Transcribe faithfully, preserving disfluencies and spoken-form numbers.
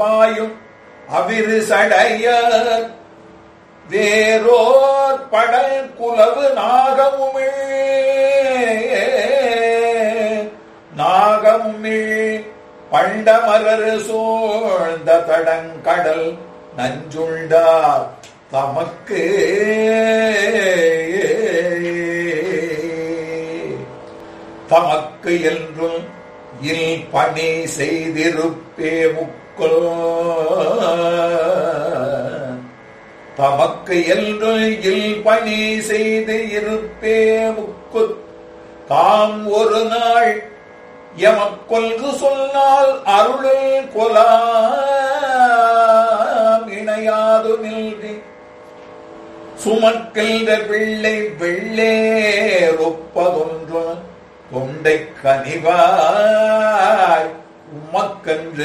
பாயும் அவிரு சடையர் வேரோர் படல் குலவு நாகமுமிழ் நாகமுமிழ் பண்டமரர் சூழ்ந்த தடங்கடல் நஞ்சுண்டார் தமக்கு தமக்கு என்றும் இல் பணி செய்திருப்பே முக்குள் தமக்கு என்று இல் பணி செய்து இருப்பே முக்கு தாம் ஒரு நாள் எமக்கொன்று சொன்னால் அருளில் கொலாம் இணையாது நில்வி சுமக்கின்ற பிள்ளை வெள்ளேரொப்பதொன்று தொண்டை கனிவாய் உமக்கன்று